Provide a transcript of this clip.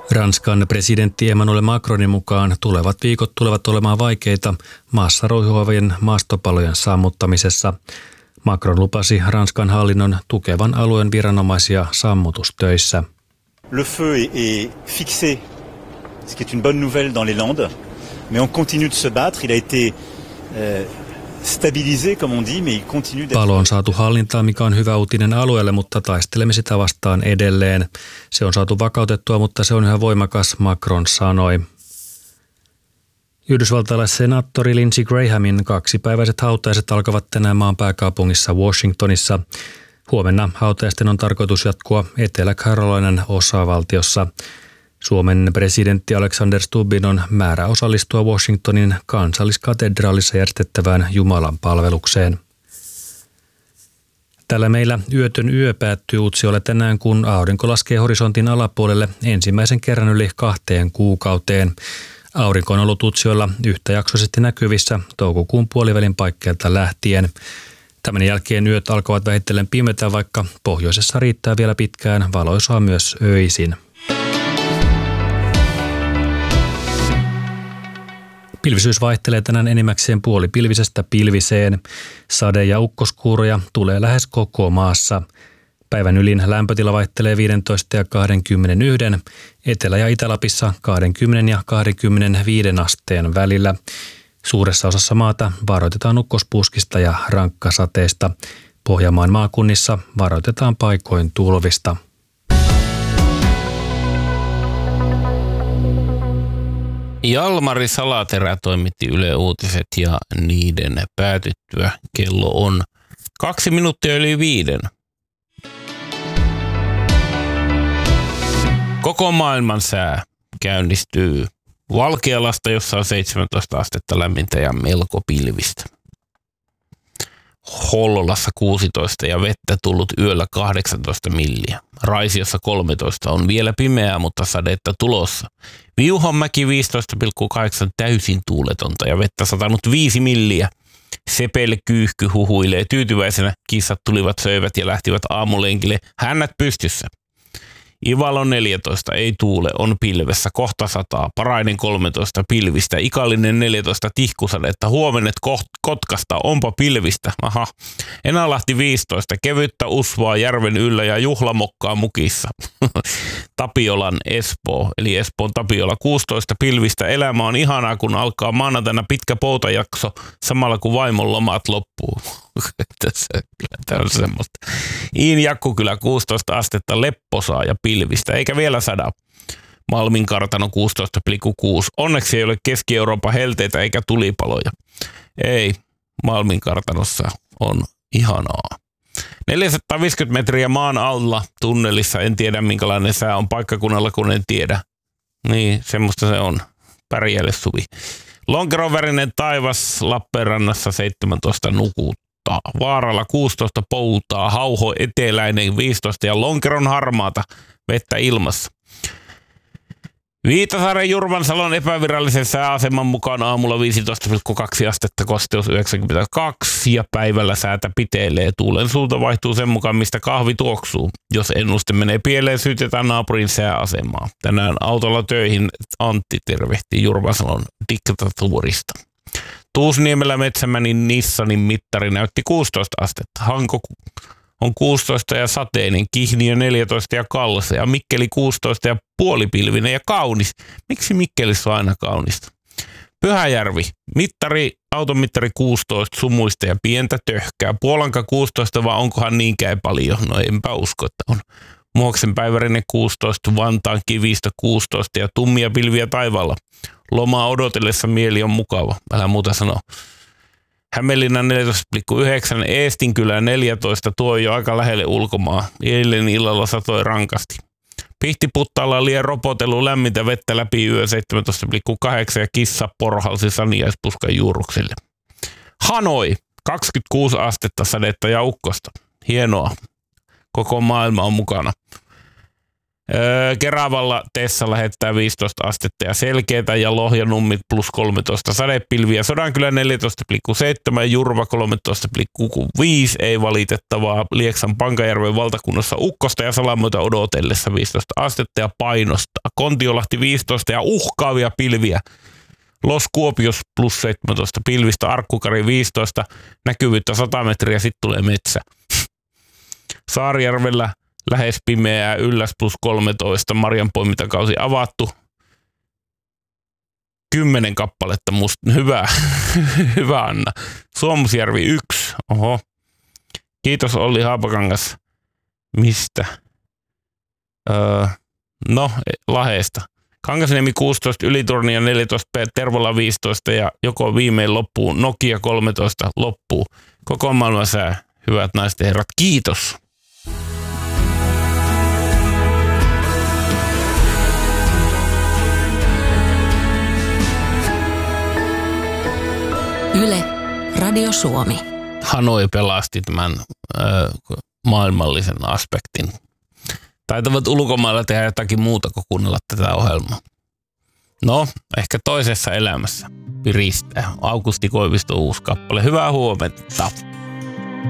Ranskan presidentti Emmanuel Macronin mukaan tulevat viikot tulevat olemaan vaikeita maassa roihuavien maastopalojen sammuttamisessa. Macron lupasi Ranskan hallinnon tukevan alueen viranomaisia sammutustöissä. Le feu est fixé, ce qui est une bonne nouvelle dans les Landes, mais on continue de se battre. Il a été stabilisé, comme on dit, mais il continue d'être... Palo on saatu hallintaan, mikä on hyvä uutinen alueelle, mutta taistelemme sitä vastaan edelleen. Se on saatu vakautettua, mutta se on yhä voimakas, Macron sanoi. Yhdysvaltalaissenaattori Lindsey Grahamin kaksipäiväiset hautaiset alkavat tänään maan pääkaupungissa Washingtonissa. Huomenna hautajaisten on tarkoitus jatkua Etelä-Carolinan osavaltiossa. Suomen presidentti Alexander Stubbin on määrä osallistua Washingtonin kansalliskatedraalissa järjestettävään Jumalan palvelukseen. Tällä meillä yötön yö päättyy Utsjoelle tänään, kun aurinko laskee horisontin alapuolelle ensimmäisen kerran yli 2 kuukauteen. Aurinko on ollut Utsjoella yhtäjaksoisesti näkyvissä toukokuun puolivälin paikkeilta lähtien. Tämän jälkeen yöt alkavat vähitellen pimetä, vaikka pohjoisessa riittää vielä pitkään valoisaa myös öisin. Pilvisyys vaihtelee tänään enimmäkseen puolipilvisestä pilviseen. Sade- ja ukkoskuuroja tulee lähes koko maassa. Päivän ylin lämpötila vaihtelee 15 ja 21, Etelä- ja Itä-Lapissa 20 ja 25 asteen välillä. Suuressa osassa maata varoitetaan ukkospuuskista ja rankkasateista. Pohjanmaan maakunnissa varoitetaan paikoin tulvista. Jalmari Salaterä toimitti Yle Uutiset ja niiden päätyttyä kello on 2 minuuttia yli 5. Koko maailman sää käynnistyy Valkealasta, jossa on 17 astetta lämmintä ja melko pilvistä. Hollolassa 16 ja vettä tullut yöllä 18 milliä. Raisiossa 13 on vielä pimeää, mutta sadetta tulossa. Viuhonmäki 15,8 täysin tuuletonta ja vettä satanut 5 milliä. Sepel Kyyhky huhuilee tyytyväisenä. Kissat tulivat, söivät ja lähtivät aamulenkille hännät pystyssä. Ivalo 14, ei tuule, on pilvessä, kohta sataa, Parainen 13, pilvistä, Ikallinen 14, tihkusadetta, Huomenet Kotkasta, onpa pilvistä, aha. Enälahti 15, kevyttä usvaa järven yllä ja juhlamokkaa mukissa. Tapiolan Espoo, eli Espoon Tapiola 16, pilvistä, elämä on ihanaa, kun alkaa maanantaina pitkä poutajakso, samalla kun vaimon lomat loppuu. Tämä on semmoista. Iin Jakkukylä 16 astetta, lepposaa ja pilvistä, eikä vielä sada. Malmin kartano 16,6. Onneksi ei ole Keski-Euroopan helteitä eikä tulipaloja. Ei, Malmin kartanossa on ihanaa. 450 metriä maan alla tunnelissa, en tiedä minkälainen sää on paikkakunnalla, kun en tiedä. Niin, semmoista se on. Pärjälle suvi. Lonkeronvärinen taivas, Lappeenrannassa 17 nukuttaa. Vaaralla 16 poutaa, Hauho eteläinen 15 ja Lonkeron harmaata vettä ilmassa. Viitasaaren Jurvansalon epävirallisen sääaseman mukaan aamulla 15,2 astetta, kosteus 92 ja päivällä säätä pitelee. Tuulen suunta vaihtuu sen mukaan, mistä kahvi tuoksuu. Jos ennuste menee pieleen, syytetään naapurin sääasemaa. Tänään autolla töihin Antti tervehtii Jurvansalon diktatuurista. Tuusniemellä Metsämänin Nissanin mittari näytti 16 astetta. Hanko on 16 ja sateinen, Kihniö 14 ja kalse ja Mikkeli 16 ja puolipilvinen ja kaunis. Miksi Mikkelissä on aina kaunista? Pyhäjärvi, automittari 16, sumuista ja pientä töhkää. Puolanka 16, vai onkohan niinkään paljon? No enpä usko, että on. Muhoksen päivärinen 16, Vantaan Kivistö 16 ja tummia pilviä taivaalla. Lomaa odotellessa mieli on mukava, älä muuta sanoa. Hämeenlinnan 14,9, Eestinkylä 14, tuo jo aika lähelle ulkomaa. Eilen illalla satoi rankasti. Pihtiputtaalla liian ropotellut lämmintä vettä läpi yö 17,8 ja kissa porhalsi saniaispuskan juurukselle. Hanoi 26 astetta, sadetta ja ukkosta. Hienoa. Koko maailma on mukana. Keravalla Tessa lähettää 15 astetta ja selkeätä ja Lohjanummit plus 13 sadepilviä. Sodankylä 14,7, Jurva 13,5, ei valitettavaa. Lieksan Pankajärven valtakunnassa ukkosta ja salamoita odotellessa 15 astetta ja painosta. Kontiolahti 15 ja uhkaavia pilviä. Los Kuopios plus 17 pilvistä, Arkkukari 15, näkyvyyttä 100 metriä, sitten tulee metsä. Saarijärvellä lähes pimeää, Ylläs plus 13, marjanpoimintakausi avattu. 10 kappaletta musta. Hyvä Anna. Suomusjärvi 1. Oho. Kiitos Olli Haapakangas. Mistä? Laheesta. Kangasniemi 16, Ylitornia 14, Tervola 15 ja joko viimein loppuu, Nokia 13 loppuu. Koko maailman sää. Hyvät naiset ja herrat, kiitos. Yle, Radio Suomi. Hanoi pelasti tämän maailmallisen aspektin. Taitavat ulkomailla tehdä jotakin muuta kuin kuunnella tätä ohjelmaa. No, ehkä toisessa elämässä piristää. Aukusti Koivisto uusi kappale. Hyvää huomenta.